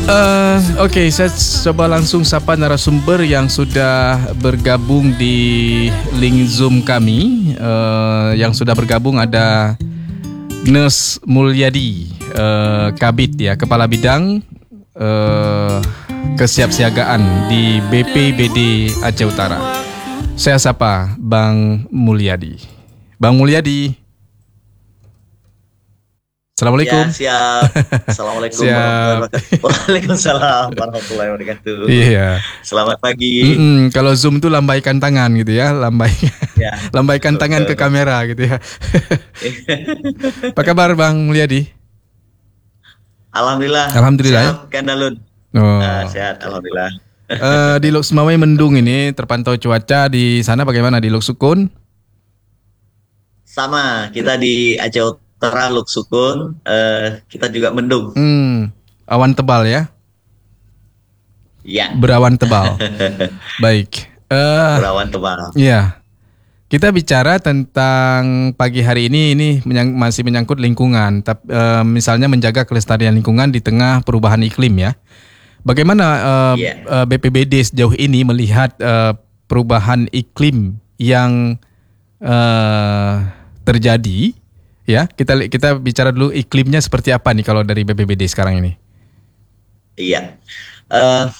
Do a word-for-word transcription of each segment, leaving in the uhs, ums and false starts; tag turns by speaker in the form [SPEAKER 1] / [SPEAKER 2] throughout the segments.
[SPEAKER 1] Uh, Okey, saya coba langsung sapa narasumber yang sudah bergabung di link Zoom kami. Uh, yang sudah bergabung ada Nurse Mulyadi, uh, Kabid ya, Kepala Bidang uh, Kesiapsiagaan di B P B D Aceh Utara. Saya sapa Bang Mulyadi. Bang Mulyadi. Assalamualaikum.
[SPEAKER 2] Ya, siap. Assalamualaikum warahmatullahi wabarakatuh. Waalaikumsalam warahmatullahi wabarakatuh.
[SPEAKER 1] Iya.
[SPEAKER 2] Selamat pagi.
[SPEAKER 1] Mm-mm, kalau Zoom itu lambaikan tangan gitu ya, lambai, ya, lambaikan betul, tangan betul. Ke kamera gitu ya. Apa kabar Bang Mulyadi?
[SPEAKER 2] Alhamdulillah.
[SPEAKER 1] Alhamdulillah.
[SPEAKER 2] Sehat, Kandalun.
[SPEAKER 1] Oh.
[SPEAKER 2] Nah, sehat, alhamdulillah.
[SPEAKER 1] uh, di Lok Sumawai mendung ini, terpantau cuaca di sana bagaimana di Lok Sukun?
[SPEAKER 2] Sama, kita di Aceh Utara Lok Sukun, uh, kita juga mendung.
[SPEAKER 1] Hmm, awan tebal ya?
[SPEAKER 2] Ya.
[SPEAKER 1] Berawan tebal. Baik. Uh,
[SPEAKER 2] Berawan tebal.
[SPEAKER 1] Iya. Kita bicara tentang pagi hari ini, ini menyang, masih menyangkut lingkungan. Tapi, uh, misalnya menjaga kelestarian lingkungan di tengah perubahan iklim ya. Bagaimana uh, yeah. uh, B P B D sejauh ini melihat uh, perubahan iklim yang uh, terjadi? Ya, kita kita bicara dulu iklimnya seperti apa nih kalau dari B P B D sekarang ini.
[SPEAKER 2] Iya, uh,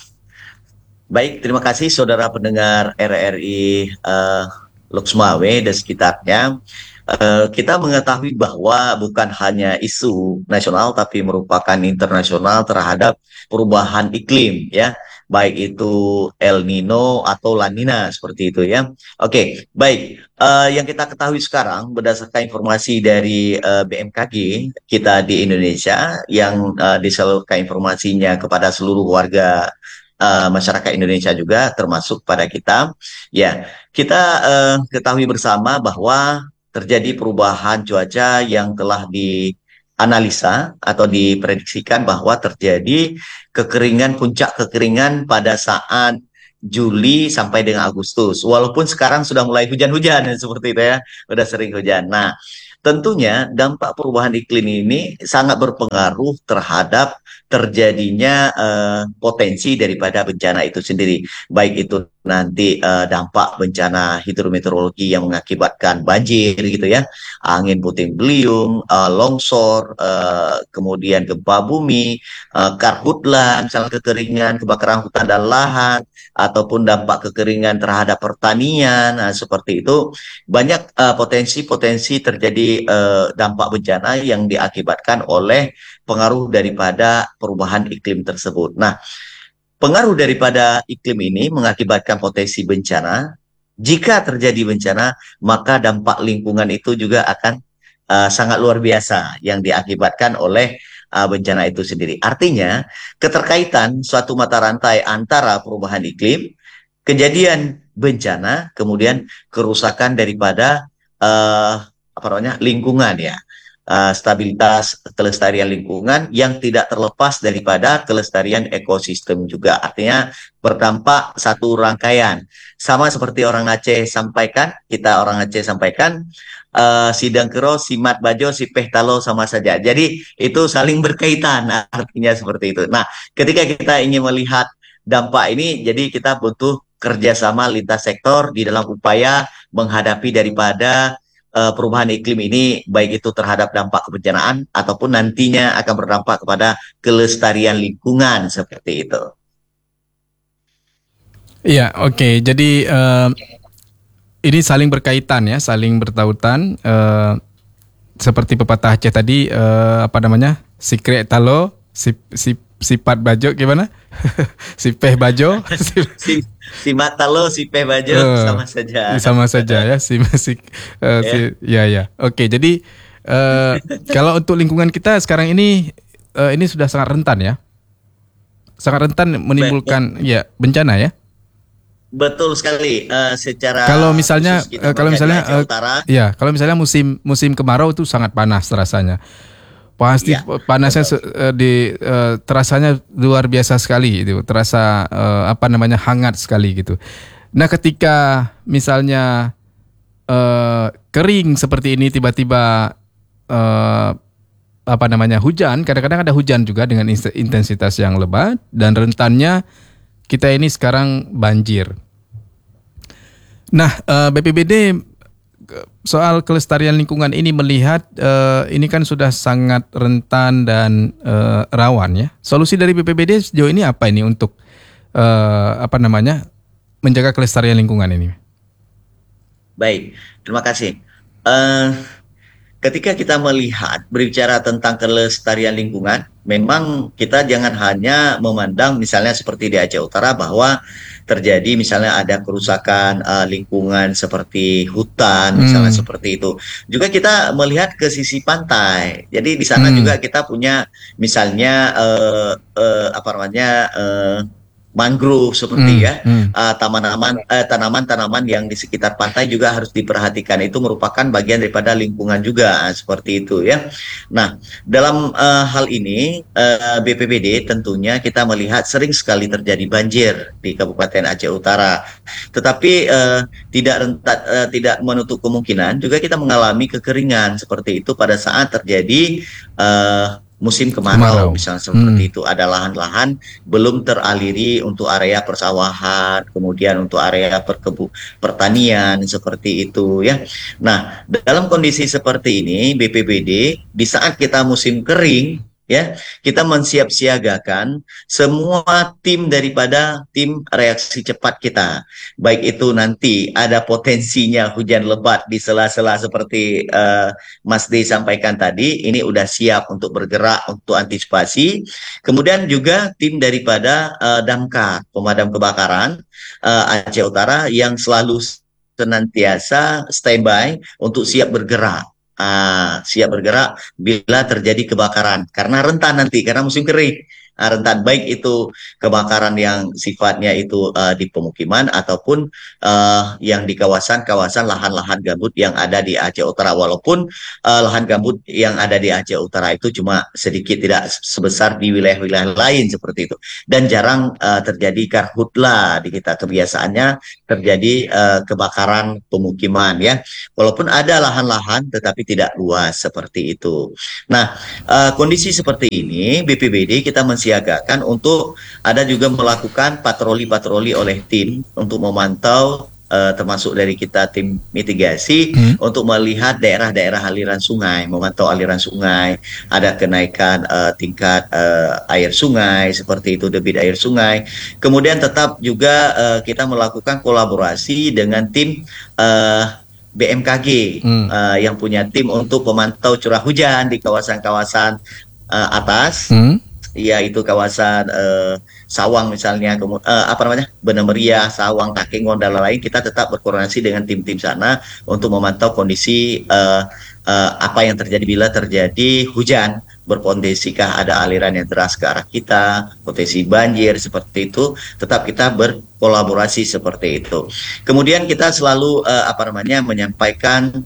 [SPEAKER 2] baik, terima kasih saudara pendengar R R I uh, Lok Sumawai dan sekitarnya. Uh, kita mengetahui bahwa bukan hanya isu nasional tapi merupakan internasional terhadap perubahan iklim ya. Baik itu El Nino atau La Nina seperti itu ya. Oke, baik. Uh, yang kita ketahui sekarang berdasarkan informasi dari uh, B M K G kita di Indonesia yang uh, disalurkan informasinya kepada seluruh warga uh, masyarakat Indonesia juga termasuk pada kita. Ya, kita uh, ketahui bersama bahwa terjadi perubahan cuaca yang telah di analisa atau diprediksikan bahwa terjadi kekeringan, puncak kekeringan pada saat Juli sampai dengan Agustus. Walaupun sekarang sudah mulai hujan-hujan seperti itu ya, sudah sering hujan. Nah, tentunya dampak perubahan iklim ini sangat berpengaruh terhadap terjadinya uh, potensi daripada bencana itu sendiri. Baik itu nanti uh, dampak bencana hidrometeorologi yang mengakibatkan banjir gitu ya, angin puting beliung, uh, longsor, uh, kemudian gempa bumi, uh, karhutla, misalnya kekeringan, kebakaran hutan dan lahan, ataupun dampak kekeringan terhadap pertanian, nah, seperti itu. Banyak uh, potensi-potensi terjadi uh, dampak bencana yang diakibatkan oleh pengaruh daripada perubahan iklim tersebut. Nah, pengaruh daripada iklim ini mengakibatkan potensi bencana. Jika terjadi bencana, maka dampak lingkungan itu juga akan uh, sangat luar biasa yang diakibatkan oleh uh, bencana itu sendiri. Artinya, keterkaitan suatu mata rantai antara perubahan iklim, kejadian bencana, kemudian kerusakan daripada uh, apa namanya lingkungan ya. Uh, stabilitas kelestarian lingkungan yang tidak terlepas daripada kelestarian ekosistem juga. Artinya berdampak satu rangkaian. Sama seperti orang Aceh sampaikan, kita orang Aceh sampaikan, uh, sidang kero, simat bajo, sipeh talo sama saja. Jadi itu saling berkaitan, artinya seperti itu. Nah, ketika kita ingin melihat dampak ini, jadi kita butuh kerjasama lintas sektor di dalam upaya menghadapi daripada Uh, perubahan iklim ini, baik itu terhadap dampak kebencanaan ataupun nantinya akan berdampak kepada kelestarian lingkungan seperti itu.
[SPEAKER 1] Iya, oke. Okay. Jadi uh, ini saling berkaitan ya, saling bertautan. Uh, seperti pepatah Aceh tadi, uh, apa namanya? Sikre talo, sip, sip, sifat bajo gimana? Sipeh bajo.
[SPEAKER 2] si, si matalo, sipeh bajo uh, sama saja.
[SPEAKER 1] Sama saja ya, si masih uh, si, ya ya. Oke, jadi uh, kalau untuk lingkungan kita sekarang ini uh, ini sudah sangat rentan ya. Sangat rentan menimbulkan ya bencana ya.
[SPEAKER 2] Betul sekali. Uh, secara
[SPEAKER 1] kalau misalnya uh, kalau misalnya uh, ya, kalau misalnya musim musim kemarau itu sangat panas rasanya. Pasti ya, panasnya uh, di uh, terasanya luar biasa sekali itu, terasa uh, apa namanya hangat sekali gitu. Nah, ketika misalnya uh, kering seperti ini tiba-tiba uh, apa namanya hujan, kadang-kadang ada hujan juga dengan intensitas yang lebat dan rentannya kita ini sekarang banjir. Nah, B P B D soal kelestarian lingkungan ini melihat uh, ini kan sudah sangat rentan dan uh, rawan ya. Solusi dari B P B D sejauh ini apa ini untuk uh, apa namanya menjaga kelestarian lingkungan ini?
[SPEAKER 2] Baik, terima kasih. Uh, ketika kita melihat berbicara tentang kelestarian lingkungan, memang kita jangan hanya memandang misalnya seperti di Aceh Utara bahwa terjadi misalnya ada kerusakan uh, lingkungan seperti hutan misalnya hmm. seperti itu. Juga kita melihat ke sisi pantai. Jadi di sana hmm. juga kita punya misalnya uh, uh, apa namanya uh, mangrove seperti hmm, ya hmm. Uh, tanaman uh, tanaman-tanaman yang di sekitar pantai juga harus diperhatikan. Itu merupakan bagian daripada lingkungan juga uh, seperti itu ya. Nah, dalam uh, hal ini uh, B P B D tentunya kita melihat sering sekali terjadi banjir di Kabupaten Aceh Utara. Tetapi uh, tidak rentat uh, tidak menutup kemungkinan juga kita mengalami kekeringan seperti itu pada saat terjadi uh, musim kemarau, kemarau. Misalnya seperti hmm. itu, ada lahan-lahan belum teraliri untuk area persawahan, kemudian untuk area perkebu pertanian seperti itu ya. Nah, dalam kondisi seperti ini B P B D di saat kita musim kering ya, kita mensiap-siagakan semua tim daripada tim reaksi cepat kita. Baik itu nanti ada potensinya hujan lebat di sela-sela seperti uh, Mas D sampaikan tadi, ini udah siap untuk bergerak untuk antisipasi. Kemudian juga tim daripada uh, damkar, pemadam kebakaran uh, Aceh Utara yang selalu senantiasa standby untuk siap bergerak. Uh, siap bergerak bila terjadi kebakaran karena rentan nanti karena musim kering. Uh, rentan baik itu kebakaran yang sifatnya itu uh, di pemukiman ataupun uh, yang di kawasan-kawasan lahan-lahan gambut yang ada di Aceh Utara, walaupun uh, lahan gambut yang ada di Aceh Utara itu cuma sedikit, tidak sebesar di wilayah-wilayah lain seperti itu, dan jarang uh, terjadi karhutla di kita. Kebiasaannya terjadi uh, kebakaran pemukiman ya, walaupun ada lahan-lahan tetapi tidak luas seperti itu. Nah, uh, kondisi seperti ini B P B D kita mensiagakan untuk ada juga melakukan patroli-patroli oleh tim untuk memantau uh, termasuk dari kita tim mitigasi hmm. untuk melihat daerah-daerah aliran sungai, memantau aliran sungai, ada kenaikan uh, tingkat uh, air sungai seperti itu, debit air sungai. Kemudian tetap juga uh, kita melakukan kolaborasi dengan tim uh, B M K G hmm. uh, yang punya tim untuk memantau curah hujan di kawasan-kawasan uh, atas, hmm. yaitu kawasan uh, Sawang misalnya, kemu- uh, apa namanya, Bener Meriah, Sawang, Takengon dan lain-lain. Kita tetap berkoordinasi dengan tim-tim sana untuk memantau kondisi uh, uh, apa yang terjadi bila terjadi hujan. Berpotensikah ada aliran yang deras ke arah kita, potensi banjir seperti itu, tetap kita berkolaborasi seperti itu. Kemudian kita selalu uh, apa namanya menyampaikan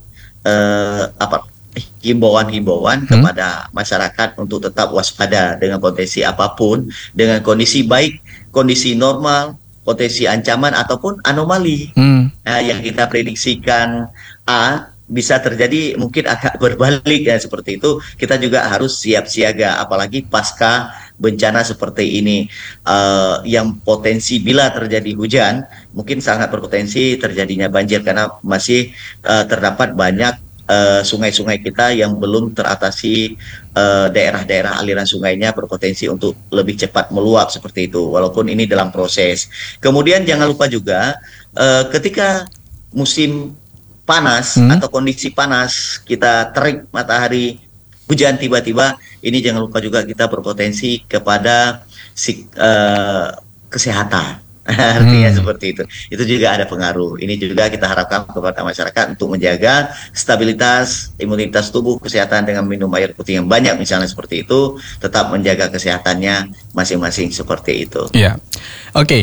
[SPEAKER 2] uh, apa himbauan-himbauan hmm. kepada masyarakat untuk tetap waspada dengan potensi apapun, dengan kondisi baik, kondisi normal, potensi ancaman ataupun anomali hmm. uh, yang kita prediksikan A bisa terjadi mungkin agak berbalik ya seperti itu. Kita juga harus siap siaga, apalagi pasca bencana seperti ini uh, yang potensi bila terjadi hujan mungkin sangat berpotensi terjadinya banjir karena masih uh, terdapat banyak uh, sungai-sungai kita yang belum teratasi, uh, daerah-daerah aliran sungainya berpotensi untuk lebih cepat meluap seperti itu, walaupun ini dalam proses. Kemudian jangan lupa juga uh, ketika musim panas hmm. atau kondisi panas, kita terik matahari, hujan tiba-tiba, ini jangan lupa juga kita berpotensi kepada si, uh, kesehatan. Artinya hmm. seperti itu. Itu juga ada pengaruh. Ini juga kita harapkan kepada masyarakat untuk menjaga stabilitas imunitas tubuh, kesehatan dengan minum air putih yang banyak misalnya seperti itu, tetap menjaga kesehatannya masing-masing seperti itu.
[SPEAKER 1] Iya. Oke. Okay.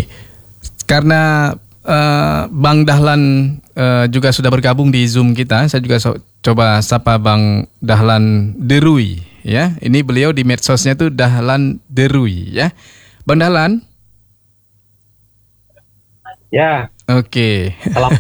[SPEAKER 1] Karena Uh, Bang Dahlan uh, juga sudah bergabung di Zoom kita. Saya juga so- coba sapa Bang Dahlan Derui ya. Ini beliau di medsosnya tuh Dahlan Derui ya. Bang Dahlan.
[SPEAKER 3] Ya.
[SPEAKER 1] Oke. Okay.
[SPEAKER 3] Salam.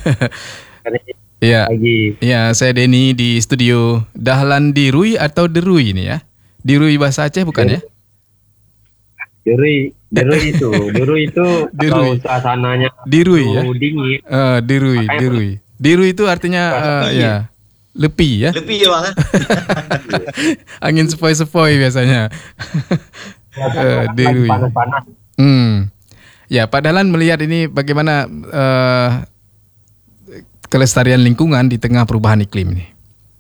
[SPEAKER 1] Ya. Ya, saya Denny di studio. Dahlan Derui atau Derui ini ya? Dirui bahasa Aceh bukan ya?
[SPEAKER 3] Dirui, dirui itu, dirui itu kalau
[SPEAKER 1] Dirui.
[SPEAKER 3] suasananya
[SPEAKER 1] Dirui ya?
[SPEAKER 3] itu dingin,
[SPEAKER 1] Eh, dirui,
[SPEAKER 3] makanya
[SPEAKER 1] dirui. Dirui itu artinya eh,
[SPEAKER 2] Lepi.
[SPEAKER 1] ya lepi ya.
[SPEAKER 2] Lebih ya bang.
[SPEAKER 1] Angin sepoi-sepoi biasanya. Eh,
[SPEAKER 3] lagi
[SPEAKER 1] dirui.
[SPEAKER 3] panas-panas.
[SPEAKER 1] Hmm. Ya, Pak Dahlan melihat ini bagaimana eh, kelestarian lingkungan di tengah perubahan iklim ini.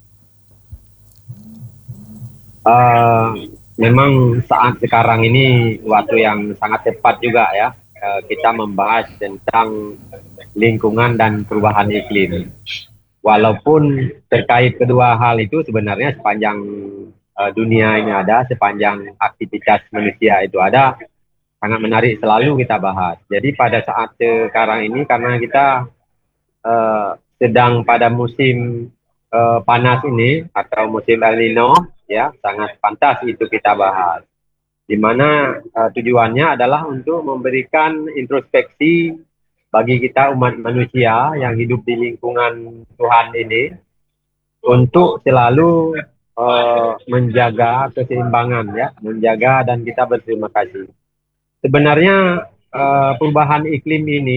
[SPEAKER 3] Eh, memang saat sekarang ini waktu yang sangat tepat juga ya, eh, kita membahas tentang lingkungan dan perubahan iklim. Walaupun terkait kedua hal itu sebenarnya sepanjang eh, dunia ini ada, sepanjang aktivitas manusia itu ada, sangat menarik selalu kita bahas. Jadi pada saat sekarang ini karena kita eh, sedang pada musim eh, panas ini atau musim El Nino, ya sangat pantas itu kita bahas. Di mana eh, tujuannya adalah untuk memberikan introspeksi bagi kita umat manusia yang hidup di lingkungan Tuhan ini untuk selalu eh, menjaga keseimbangan ya, menjaga dan kita berterima kasih. Sebenarnya eh, perubahan iklim ini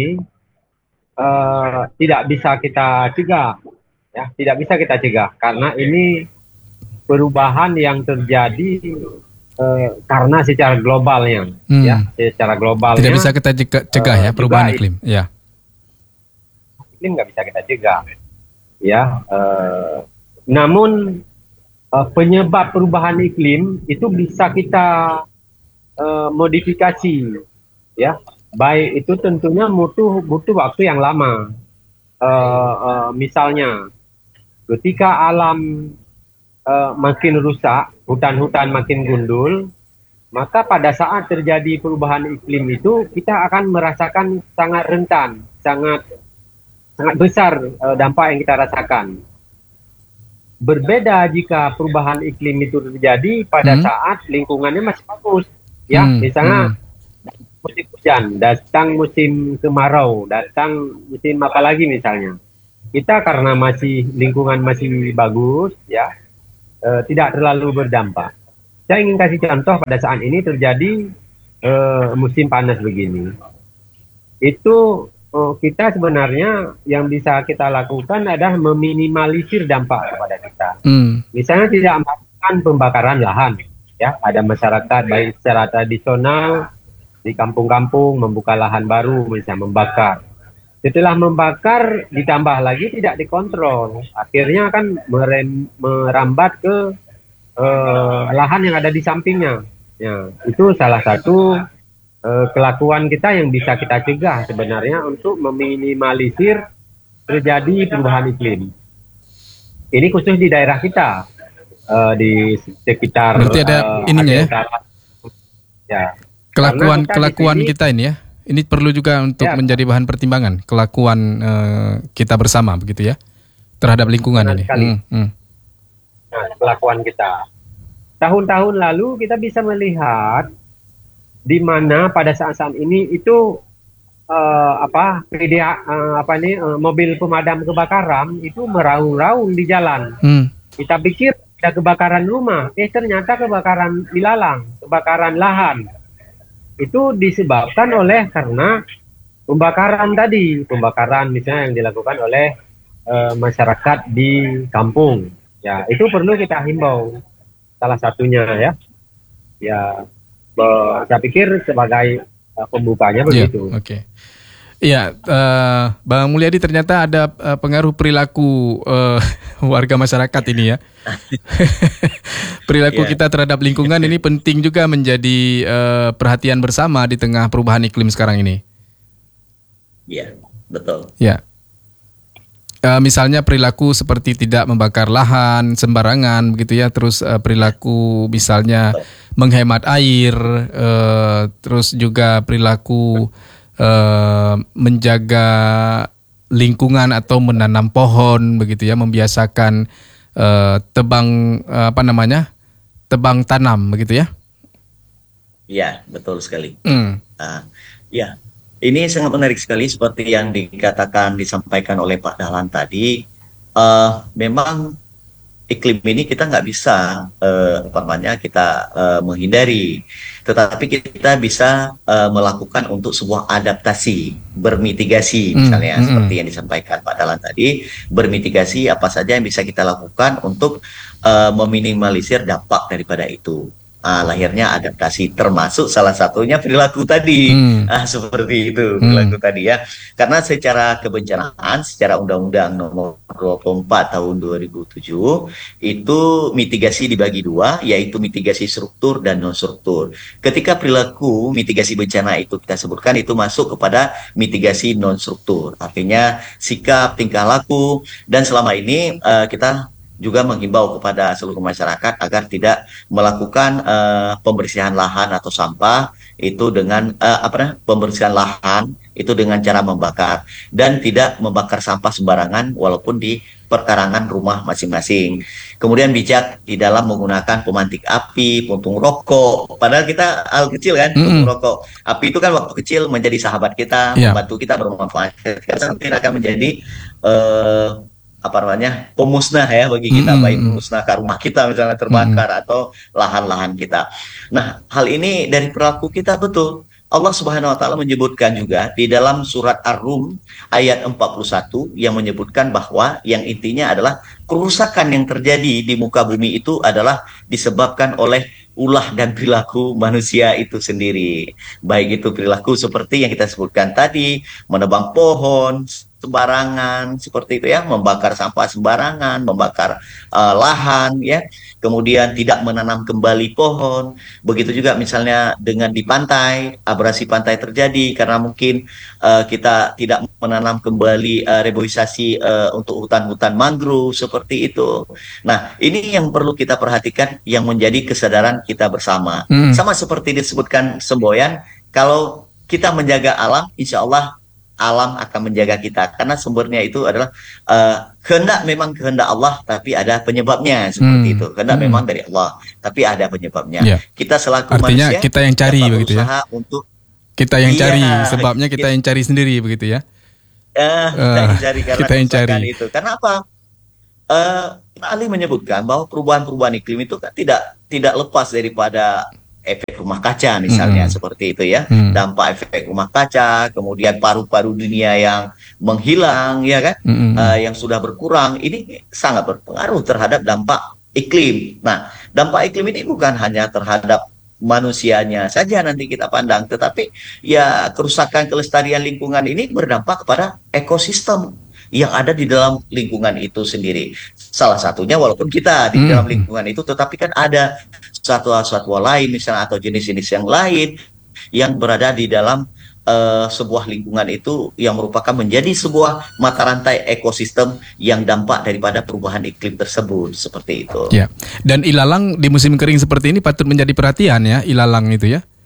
[SPEAKER 3] eh, tidak bisa kita cegah, ya tidak bisa kita cegah karena ini perubahan yang terjadi eh, karena secara globalnya,
[SPEAKER 1] Hmm.
[SPEAKER 3] ya secara globalnya.
[SPEAKER 1] Tidak bisa kita cegah, cegah ya
[SPEAKER 3] eh,
[SPEAKER 1] perubahan
[SPEAKER 3] juga
[SPEAKER 1] iklim. Ya.
[SPEAKER 3] iklim nggak bisa kita cegah, ya. eh, namun eh, penyebab perubahan iklim itu bisa kita eh, modifikasi, ya. Baik itu tentunya butuh butuh waktu yang lama. Eh, eh, misalnya, ketika alam Uh, makin rusak, hutan-hutan makin gundul, maka pada saat terjadi perubahan iklim itu kita akan merasakan sangat rentan, sangat sangat besar uh, dampak yang kita rasakan. Berbeda jika perubahan iklim itu terjadi pada
[SPEAKER 1] Hmm.
[SPEAKER 3] saat lingkungannya masih bagus, ya,
[SPEAKER 1] Hmm,
[SPEAKER 3] misalnya musim hujan, datang musim kemarau, datang musim apa lagi misalnya. Kita karena masih lingkungan masih bagus, ya. Uh, tidak terlalu berdampak. Saya ingin kasih contoh pada saat ini terjadi uh, musim panas begini. Itu uh, kita sebenarnya yang bisa kita lakukan adalah meminimalisir dampak kepada kita.
[SPEAKER 1] Hmm.
[SPEAKER 3] Misalnya tidak melakukan pembakaran lahan. Ya, ada masyarakat baik secara tradisional di kampung-kampung membuka lahan baru, misalnya membakar. Setelah membakar ditambah lagi tidak dikontrol, akhirnya kan merem, merambat ke eh, lahan yang ada di sampingnya. Ya, itu salah satu eh, kelakuan kita yang bisa kita cegah sebenarnya untuk meminimalisir terjadi perubahan iklim. Ini khusus di daerah kita, eh, di sekitar.
[SPEAKER 1] Berarti ada
[SPEAKER 3] eh,
[SPEAKER 1] ininya ya?
[SPEAKER 3] Ya.
[SPEAKER 1] Kelakuan
[SPEAKER 3] Karena kita
[SPEAKER 1] kelakuan
[SPEAKER 3] di sini-
[SPEAKER 1] kita ini ya. Ini perlu juga untuk
[SPEAKER 3] Ya.
[SPEAKER 1] menjadi bahan pertimbangan kelakuan eh, kita bersama begitu ya terhadap lingkungan
[SPEAKER 3] Benar
[SPEAKER 1] ini.
[SPEAKER 3] sekali.
[SPEAKER 1] Hmm, hmm.
[SPEAKER 3] Nah, kelakuan kita. Tahun-tahun lalu kita bisa melihat di mana pada saat-saat ini itu eh, apa media eh, apa nih eh, mobil pemadam kebakaran itu meraung-raung di jalan.
[SPEAKER 1] Hmm.
[SPEAKER 3] Kita pikir ada kebakaran rumah, eh ternyata kebakaran ilalang, kebakaran lahan. Itu disebabkan oleh karena pembakaran tadi, pembakaran misalnya yang dilakukan oleh eh, masyarakat di kampung. Ya, itu perlu kita himbau. Salah satunya ya. Ya, be- saya pikir sebagai eh, pembukanya
[SPEAKER 1] Iya,
[SPEAKER 3] begitu.
[SPEAKER 1] oke. Iya, eh, Bang Mulyadi ternyata ada eh, pengaruh perilaku eh, warga masyarakat ini ya. Perilaku
[SPEAKER 2] Iya.
[SPEAKER 1] kita terhadap lingkungan ini penting juga menjadi eh, perhatian bersama di tengah perubahan iklim sekarang ini.
[SPEAKER 2] Iya, betul.
[SPEAKER 1] Ya. Eh, misalnya perilaku seperti tidak membakar lahan sembarangan begitu ya, terus eh, perilaku misalnya menghemat air, eh, terus juga perilaku eh, menjaga lingkungan atau menanam pohon begitu ya, membiasakan eh, tebang eh, apa namanya tebang tanam begitu ya.
[SPEAKER 2] Iya, betul sekali.
[SPEAKER 1] Hmm.
[SPEAKER 2] Ah, ya, ini sangat menarik sekali seperti yang dikatakan disampaikan oleh Pak Dahlan tadi. Eh, memang iklim ini kita nggak bisa uh, apa namanya kita uh, menghindari, tetapi kita bisa uh, melakukan untuk sebuah adaptasi, bermitigasi,
[SPEAKER 1] Hmm,
[SPEAKER 2] misalnya
[SPEAKER 1] hmm, hmm.
[SPEAKER 2] seperti yang disampaikan Pak Dalan tadi, bermitigasi apa saja yang bisa kita lakukan untuk uh, meminimalisir dampak daripada itu. Ah, lahirnya adaptasi, termasuk salah satunya perilaku tadi.
[SPEAKER 1] Hmm,
[SPEAKER 2] Ah, seperti itu
[SPEAKER 1] hmm.
[SPEAKER 2] perilaku tadi ya. Karena secara kebencanaan, secara Undang-Undang Nomor dua puluh empat Tahun dua ribu tujuh itu mitigasi dibagi dua, yaitu mitigasi struktur dan non struktur. Ketika perilaku mitigasi bencana itu kita sebutkan, itu masuk kepada mitigasi non struktur, artinya sikap, tingkah laku, dan selama ini uh, kita juga menghimbau kepada seluruh masyarakat agar tidak melakukan uh, pembersihan lahan atau sampah itu dengan uh, apa namanya pembersihan lahan itu dengan cara membakar, dan tidak membakar sampah sembarangan walaupun di perkarangan rumah masing-masing. Kemudian bijak di dalam menggunakan pemantik api, puntung rokok. Padahal kita hal kecil kan, puntung
[SPEAKER 1] Hmm,
[SPEAKER 2] rokok. Api itu kan waktu kecil menjadi sahabat kita,
[SPEAKER 1] ya.
[SPEAKER 2] membantu kita bermanfaat. Nanti akan menjadi eh, apa namanya pemusnah ya bagi
[SPEAKER 1] Hmm,
[SPEAKER 2] kita,
[SPEAKER 1] hmm,
[SPEAKER 2] baik
[SPEAKER 1] hmm.
[SPEAKER 2] memusnahkan rumah kita misalnya
[SPEAKER 1] Hmm, hmm.
[SPEAKER 2] terbakar atau lahan-lahan kita. Nah, hal ini dari perilaku kita betul. Allah Subhanahu wa taala menyebutkan juga di dalam surat Ar-Rum ayat empat puluh satu yang menyebutkan bahwa yang intinya adalah kerusakan yang terjadi di muka bumi itu adalah disebabkan oleh ulah dan perilaku manusia itu sendiri. Baik itu perilaku seperti yang kita sebutkan tadi, menebang pohon sembarangan seperti itu ya, membakar sampah sembarangan, membakar uh, lahan ya, kemudian tidak menanam kembali pohon. Begitu juga misalnya dengan di pantai, abrasi pantai terjadi karena mungkin uh, kita tidak menanam kembali uh, reboisasi uh, untuk hutan-hutan mangrove seperti itu. Nah, ini yang perlu kita perhatikan, yang menjadi kesadaran kita bersama.
[SPEAKER 1] Hmm.
[SPEAKER 2] Sama seperti disebutkan semboyan, kalau kita menjaga alam, insya Allah alam akan menjaga kita, karena sumbernya itu adalah uh, kehendak, memang kehendak Allah, tapi ada penyebabnya seperti
[SPEAKER 1] Hmm.
[SPEAKER 2] itu. Kehendak
[SPEAKER 1] Hmm.
[SPEAKER 2] memang dari Allah, tapi ada penyebabnya.
[SPEAKER 1] Ya.
[SPEAKER 2] Kita selaku
[SPEAKER 1] Artinya
[SPEAKER 2] manusia
[SPEAKER 1] kita yang cari
[SPEAKER 2] dapat
[SPEAKER 1] begitu ya.
[SPEAKER 2] berusaha untuk
[SPEAKER 1] Kita yang cari,
[SPEAKER 2] iya,
[SPEAKER 1] sebabnya kita
[SPEAKER 2] kita,
[SPEAKER 1] yang cari sendiri begitu ya.
[SPEAKER 2] eh, kita
[SPEAKER 1] Eh,
[SPEAKER 2] yang cari karena
[SPEAKER 1] kita yang
[SPEAKER 2] kerusakan
[SPEAKER 1] cari.
[SPEAKER 2] itu. Karena apa? Eh, Ali menyebutkan bahwa perubahan-perubahan iklim itu kan tidak tidak lepas daripada efek rumah kaca misalnya,
[SPEAKER 1] Hmm.
[SPEAKER 2] seperti itu ya.
[SPEAKER 1] Hmm.
[SPEAKER 2] Dampak efek rumah kaca, kemudian paru-paru dunia yang menghilang ya kan,
[SPEAKER 1] Hmm.
[SPEAKER 2] Eh, yang sudah berkurang, ini sangat berpengaruh terhadap dampak iklim. Nah, dampak iklim ini bukan hanya terhadap manusianya saja nanti kita pandang, tetapi ya kerusakan kelestarian lingkungan ini berdampak kepada ekosistem yang ada di dalam lingkungan itu sendiri. Salah satunya walaupun kita di dalam
[SPEAKER 1] Hmm.
[SPEAKER 2] lingkungan itu, tetapi kan ada satwa-satwa lain misalnya atau jenis-jenis yang lain yang berada di dalam eh, sebuah lingkungan itu yang merupakan menjadi sebuah mata rantai ekosistem yang dampak daripada perubahan iklim tersebut, seperti itu.
[SPEAKER 1] Ya. Dan ilalang di musim kering seperti ini patut menjadi perhatian ya, ilalang itu ya.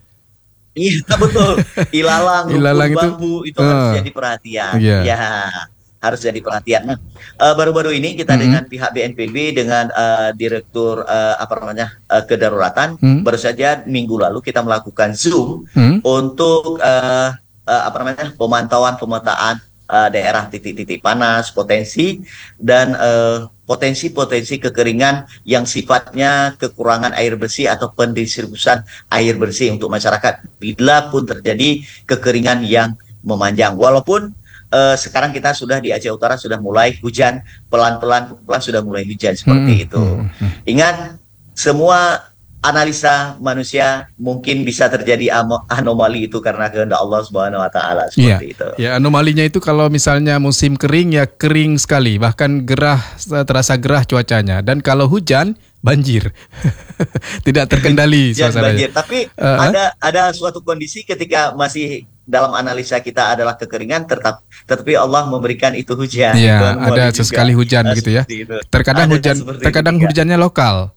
[SPEAKER 2] Iya betul, ilalang, rukun
[SPEAKER 1] Ilalang itu,
[SPEAKER 2] bambu itu harus
[SPEAKER 1] eh,
[SPEAKER 2] jadi perhatian.
[SPEAKER 1] iya.
[SPEAKER 2] Ya, harus jadi perhatian. Nah, eh, baru-baru ini kita
[SPEAKER 1] Hmm.
[SPEAKER 2] dengan pihak B N P B, dengan eh, Direktur eh, apa namanya eh, Kedaruratan,
[SPEAKER 1] Hmm.
[SPEAKER 2] baru saja minggu lalu kita melakukan Zoom
[SPEAKER 1] Hmm.
[SPEAKER 2] untuk eh, eh, apa namanya pemantauan pemetaan eh, daerah titik-titik panas, potensi dan eh, potensi-potensi kekeringan yang sifatnya kekurangan air bersih atau pendistribusian air bersih untuk masyarakat bila pun terjadi kekeringan yang memanjang. Walaupun eh, sekarang kita sudah di Aceh Utara sudah mulai hujan, pelan-pelan pelan sudah mulai hujan seperti
[SPEAKER 1] Hmm.
[SPEAKER 2] itu.
[SPEAKER 1] Hmm. Hmm.
[SPEAKER 2] Ingat, semua analisa manusia mungkin bisa terjadi amo- anomali itu karena kehendak Allah Subhanahu wa taala,
[SPEAKER 1] Iya,
[SPEAKER 2] seperti itu.
[SPEAKER 1] ya anomalinya itu kalau misalnya musim kering ya kering sekali, bahkan gerah, terasa gerah cuacanya. Dan kalau hujan banjir, tidak terkendali
[SPEAKER 2] Hujan,
[SPEAKER 1] suasananya.
[SPEAKER 2] banjir. Tapi
[SPEAKER 1] Uh,
[SPEAKER 2] ada ada suatu kondisi ketika masih dalam analisa kita adalah kekeringan, tetap tetapi Allah memberikan itu hujan. Itu
[SPEAKER 1] Iya,
[SPEAKER 2] anomali
[SPEAKER 1] ada
[SPEAKER 2] juga.
[SPEAKER 1] sesekali hujan
[SPEAKER 2] Nah,
[SPEAKER 1] begitu ya.
[SPEAKER 2] seperti itu.
[SPEAKER 1] Terkadang
[SPEAKER 2] Ada
[SPEAKER 1] hujan,
[SPEAKER 2] seperti itu
[SPEAKER 1] terkadang
[SPEAKER 2] juga.
[SPEAKER 1] hujannya lokal.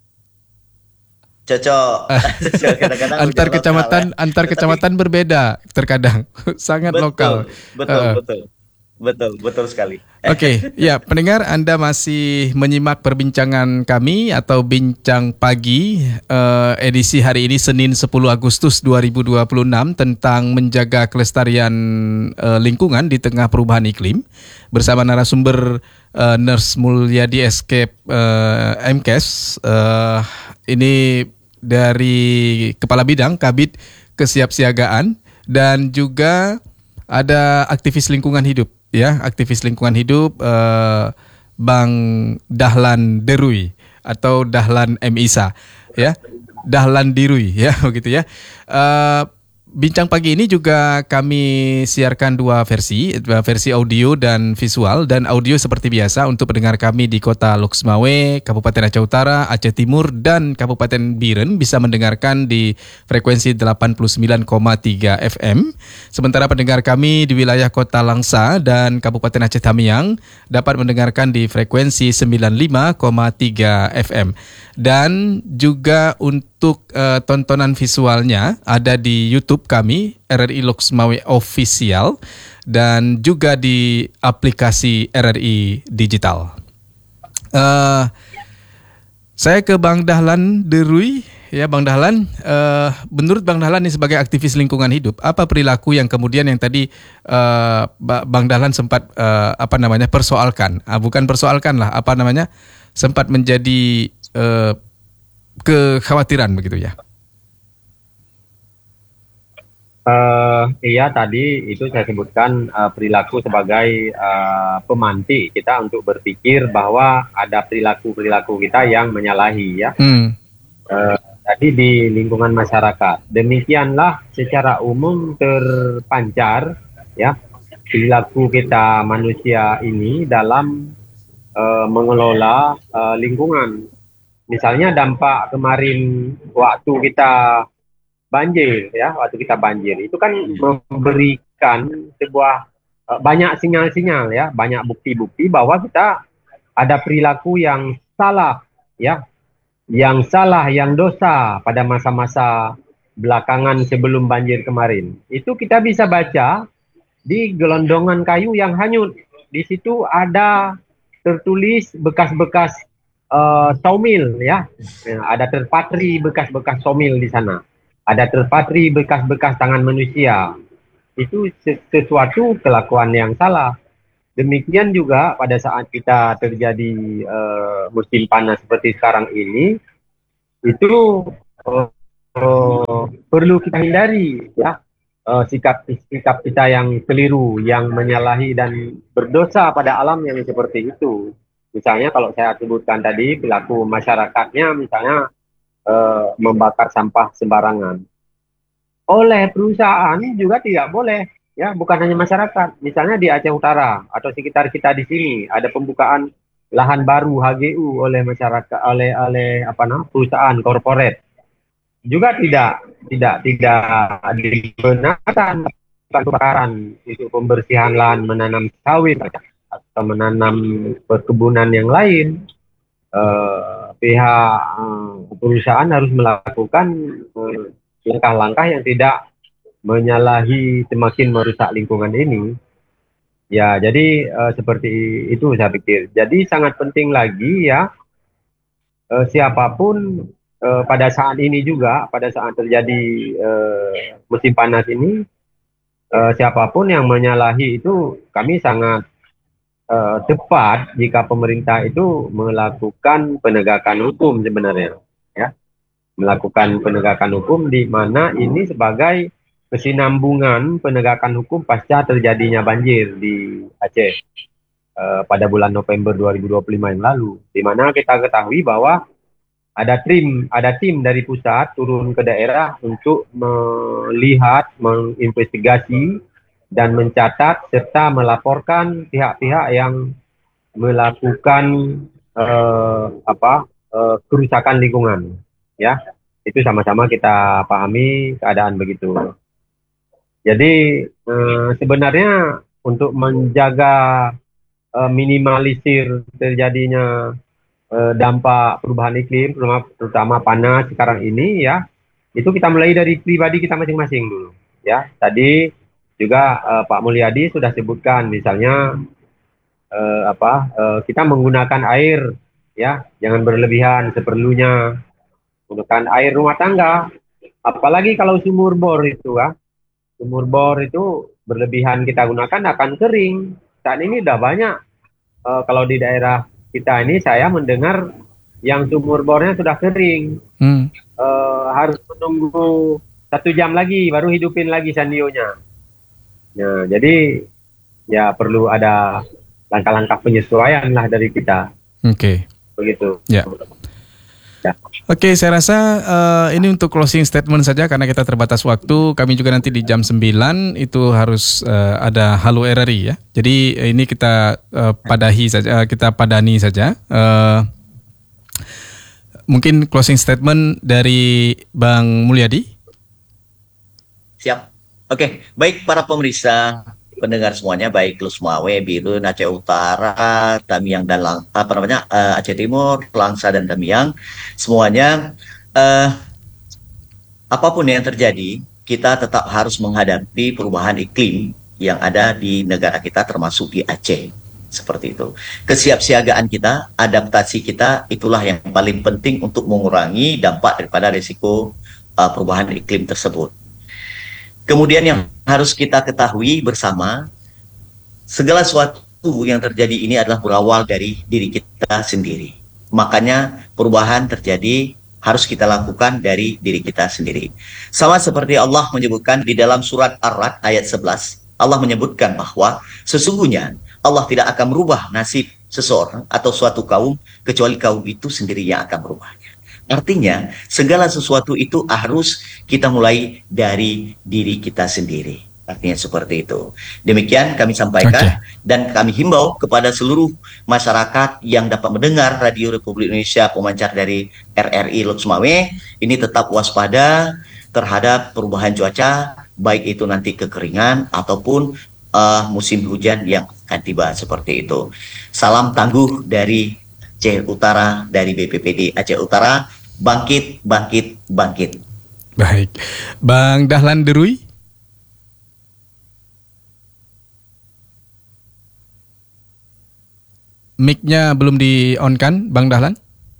[SPEAKER 2] Cocok. Cocok. Kadang-kadang
[SPEAKER 1] Antar
[SPEAKER 2] hujan
[SPEAKER 1] kecamatan,
[SPEAKER 2] lokal, ya.
[SPEAKER 1] antar
[SPEAKER 2] Tetapi
[SPEAKER 1] kecamatan berbeda. Terkadang sangat
[SPEAKER 2] betul,
[SPEAKER 1] lokal.
[SPEAKER 2] betul,
[SPEAKER 1] Uh,
[SPEAKER 2] betul. betul, betul sekali.
[SPEAKER 1] Oke, ya pendengar, Anda masih menyimak perbincangan kami atau Bincang Pagi eh, edisi hari ini Senin sepuluh Agustus dua ribu dua puluh enam tentang menjaga kelestarian eh, lingkungan di tengah perubahan iklim bersama narasumber eh, Nurse Mulyadi Escape eh, M K E S. Eh, ini dari Kepala Bidang Kabid Kesiapsiagaan dan juga ada aktivis lingkungan hidup. Ya, aktivis lingkungan hidup uh, Bang Dahlan Derui atau Dahlan M Isa, ya, Dahlan Dirui, ya, begitu ya. Uh, Bincang Pagi ini juga kami siarkan dua versi, versi audio dan visual. Dan audio seperti biasa untuk pendengar kami di Kota Loksmawe, Kabupaten Aceh Utara, Aceh Timur, dan Kabupaten Biren bisa mendengarkan di frekuensi delapan puluh sembilan koma tiga F M. Sementara pendengar kami di wilayah Kota Langsa dan Kabupaten Aceh Tamiang dapat mendengarkan di frekuensi sembilan puluh lima koma tiga F M. Dan juga untuk uh, tontonan visualnya ada di YouTube kami R R I Loksmawe Official dan juga di aplikasi R R I Digital. Uh, saya ke Bang Dahlan Derui, ya Bang Dahlan. Uh, menurut Bang Dahlan ini sebagai aktivis lingkungan hidup, apa perilaku yang kemudian yang tadi uh, Bang Dahlan sempat uh, apa namanya persoalkan? Uh, bukan persoalkan lah, apa namanya sempat menjadi Uh, kekhawatiran begitu ya?
[SPEAKER 3] Uh, iya tadi itu saya sebutkan uh, perilaku sebagai uh, pemantik kita untuk berpikir bahwa ada perilaku-perilaku kita yang menyalahi ya. Hmm. Uh, tadi di lingkungan masyarakat. Demikianlah secara umum terpancar ya perilaku kita manusia ini dalam uh, mengelola uh, lingkungan. Misalnya dampak kemarin waktu kita banjir ya, waktu kita banjir itu kan memberikan sebuah uh, banyak sinyal-sinyal ya, banyak bukti-bukti bahwa kita ada perilaku yang salah ya, yang salah, yang dosa pada masa-masa belakangan sebelum banjir kemarin. Itu kita bisa baca di gelondongan kayu yang hanyut. Di situ ada tertulis bekas-bekas Uh, sawmill ya. ya, ada terpatri bekas-bekas sawmill di sana, ada terpatri bekas-bekas tangan manusia. Itu sesuatu kelakuan yang salah. Demikian juga pada saat kita terjadi uh, musim panas seperti sekarang ini, itu uh, uh, perlu kita hindari ya uh, sikap sikap kita yang keliru, yang menyalahi dan berdosa pada alam yang seperti itu. Misalnya kalau saya sebutkan tadi perilaku masyarakatnya misalnya eh, membakar sampah sembarangan. Oleh perusahaan juga tidak boleh ya, bukan hanya masyarakat. Misalnya di Aceh Utara atau sekitar kita di sini ada pembukaan lahan baru H G U oleh masyarakat oleh oleh apa namanya perusahaan korporat. Juga tidak tidak tidak dibenarkan kebakaran untuk pembersihan lahan menanam sawit atau menanam perkebunan yang lain. Uh, pihak uh, perusahaan harus melakukan uh, langkah-langkah yang tidak menyalahi semakin merusak lingkungan ini. Ya, jadi uh, seperti itu saya pikir. Jadi sangat penting lagi ya uh, siapapun uh, pada saat ini juga, pada saat terjadi uh, musim panas ini, uh, siapapun yang menyalahi itu kami sangat Uh, tepat jika pemerintah itu melakukan penegakan hukum sebenarnya ya, melakukan penegakan hukum di mana ini sebagai kesinambungan penegakan hukum pasca terjadinya banjir di Aceh uh, pada bulan November dua ribu dua puluh lima yang lalu, di mana kita ketahui bahwa ada tim ada tim dari pusat turun ke daerah untuk melihat, menginvestigasi dan mencatat serta melaporkan pihak-pihak yang melakukan uh, apa uh, kerusakan lingkungan ya. Itu sama-sama kita pahami keadaan begitu. Jadi uh, sebenarnya untuk menjaga uh, minimalisir terjadinya uh, dampak perubahan iklim terutama, terutama panas sekarang ini ya, itu kita mulai dari pribadi kita masing-masing dulu ya. Tadi juga uh, Pak Mulyadi sudah sebutkan, misalnya uh, apa uh, kita menggunakan air, ya, jangan berlebihan, seperlunya. Menggunakan air rumah tangga, apalagi kalau sumur bor itu, ya, sumur bor itu berlebihan kita gunakan akan kering. Saat ini udah banyak, uh, kalau di daerah kita ini saya mendengar yang sumur bornya sudah kering, hmm. uh, harus menunggu satu jam lagi baru hidupin lagi sandionya. Nah, jadi ya perlu ada langkah-langkah penyesuaian lah dari kita.
[SPEAKER 1] Oke. Okay.
[SPEAKER 3] Begitu.
[SPEAKER 1] Ya. ya. Oke, okay, saya rasa uh, ini untuk closing statement saja karena kita terbatas waktu. Kami juga nanti di jam sembilan itu harus uh, ada Halo R R I ya. Jadi ini kita uh, padahi saja, kita padani saja. Uh, mungkin closing statement dari Bang Mulyadi.
[SPEAKER 2] Siap. Oke, okay. Baik para pemirsa, pendengar semuanya, baik Lusmawe, Birun, Aceh Utara, Tamiang dan Lang, apa namanya uh, Aceh Timur, Langsa dan Tamiang, semuanya uh, apapun yang terjadi, kita tetap harus menghadapi perubahan iklim yang ada di negara kita, termasuk di Aceh. Seperti itu. Kesiapsiagaan kita, adaptasi kita, itulah yang paling penting untuk mengurangi dampak daripada risiko uh, perubahan iklim tersebut. Kemudian yang harus kita ketahui bersama, segala sesuatu yang terjadi ini adalah berawal dari diri kita sendiri. Makanya perubahan terjadi harus kita lakukan dari diri kita sendiri. Sama seperti Allah menyebutkan di dalam surat Ar-Ra'd ayat sebelas, Allah menyebutkan bahwa sesungguhnya Allah tidak akan merubah nasib seseorang atau suatu kaum kecuali kaum itu sendiri yang akan merubahnya. Artinya, segala sesuatu itu harus kita mulai dari diri kita sendiri. Artinya seperti itu. Demikian kami sampaikan, okay. Dan kami himbau kepada seluruh masyarakat yang dapat mendengar Radio Republik Indonesia pemancar dari R R I Loksmawe, ini tetap waspada terhadap perubahan cuaca, baik itu nanti kekeringan ataupun Uh, musim hujan yang akan tiba, seperti itu. Salam tangguh dari Aceh Utara, dari B P P D Aceh Utara. Bangkit, bangkit, bangkit.
[SPEAKER 1] Baik, Bang Dahlan Derui. Mic-nya belum di-on-kan, Bang Dahlan?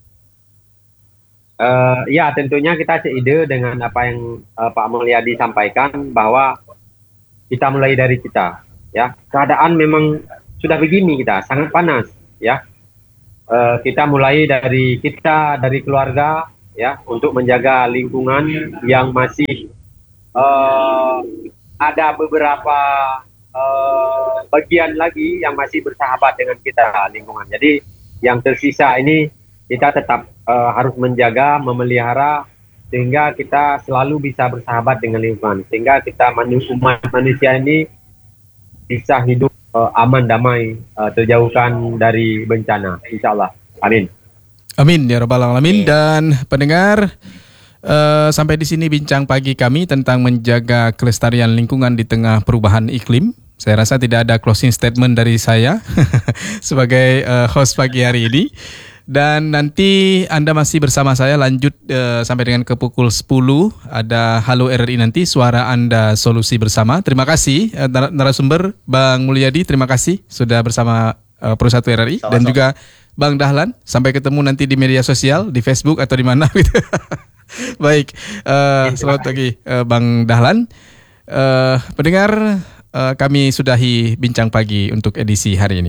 [SPEAKER 3] Uh, ya, tentunya kita seide dengan apa yang uh, Pak Mulyadi sampaikan, bahwa kita mulai dari kita. Ya, keadaan memang sudah begini, kita sangat panas, ya. Uh, kita mulai dari kita, dari keluarga, ya, untuk menjaga lingkungan yang masih uh, ada beberapa uh, bagian lagi yang masih bersahabat dengan kita, lingkungan. Jadi yang tersisa ini kita tetap uh, harus menjaga, memelihara, sehingga kita selalu bisa bersahabat dengan lingkungan, sehingga kita manusia, manusia ini bisa hidup uh, aman, damai, uh, terjauhkan dari bencana, insyaallah. Amin.
[SPEAKER 1] Amin ya rabbal alamin. Dan pendengar, uh, sampai di sini bincang pagi kami tentang menjaga kelestarian lingkungan di tengah perubahan iklim. Saya rasa tidak ada closing statement dari saya sebagai uh, host pagi hari ini. Dan nanti Anda masih bersama saya lanjut uh, sampai dengan ke pukul sepuluh. Ada Halo R R I nanti, suara Anda solusi bersama. Terima kasih uh, narasumber Bang Mulyadi, terima kasih sudah bersama uh, Pro satu R R I. Sama-sama. Dan juga Bang Dahlan, sampai ketemu nanti di media sosial, di Facebook atau di mana gitu. Baik, uh, selamat pagi uh, Bang Dahlan. Uh, pendengar, uh, kami sudahi bincang pagi untuk edisi hari ini.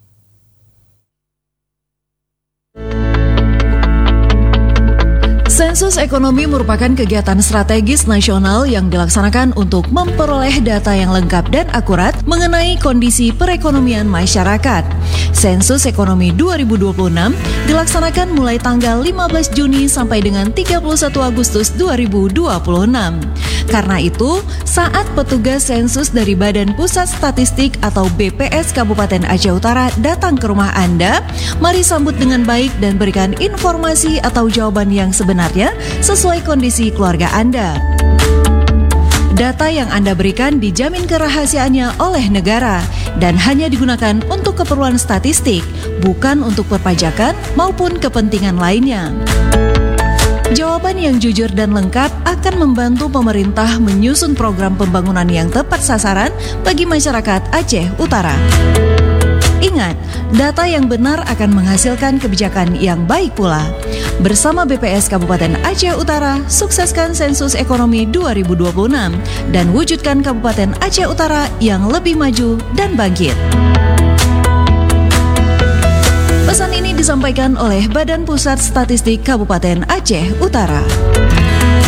[SPEAKER 4] Sensus ekonomi merupakan kegiatan strategis nasional yang dilaksanakan untuk memperoleh data yang lengkap dan akurat mengenai kondisi perekonomian masyarakat. Sensus ekonomi dua ribu dua puluh enam dilaksanakan mulai tanggal lima belas Juni sampai dengan tiga puluh satu Agustus dua ribu dua puluh enam. Karena itu, saat petugas sensus dari Badan Pusat Statistik atau B P S Kabupaten Aceh Utara datang ke rumah Anda, mari sambut dengan baik dan berikan informasi atau jawaban yang sebenarnya sesuai kondisi keluarga Anda. Data yang Anda berikan dijamin kerahasiaannya oleh negara dan hanya digunakan untuk keperluan statistik, bukan untuk perpajakan maupun kepentingan lainnya. Jawaban yang jujur dan lengkap akan akan membantu pemerintah menyusun program pembangunan yang tepat sasaran bagi masyarakat Aceh Utara. Ingat, data yang benar akan menghasilkan kebijakan yang baik pula. Bersama B P S Kabupaten Aceh Utara, sukseskan sensus ekonomi dua ribu dua puluh enam dan wujudkan Kabupaten Aceh Utara yang lebih maju dan bangkit. Pesan ini disampaikan oleh Badan Pusat Statistik Kabupaten Aceh Utara.